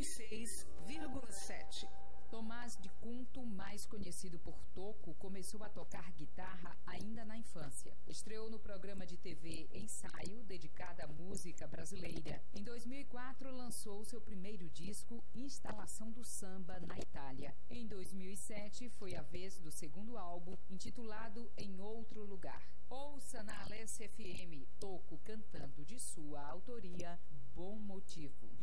96,7. Tomás de Cunto, mais conhecido por Toco, começou a tocar guitarra ainda na infância. Estreou no programa de TV Ensaio, dedicado à música brasileira. Em 2004, lançou seu primeiro disco, Instalação do Samba, na Itália. Em 2007, foi a vez do segundo álbum, intitulado Em Outro Lugar. Ouça na Alesse FM, Toco cantando de sua autoria, Bom Motivo.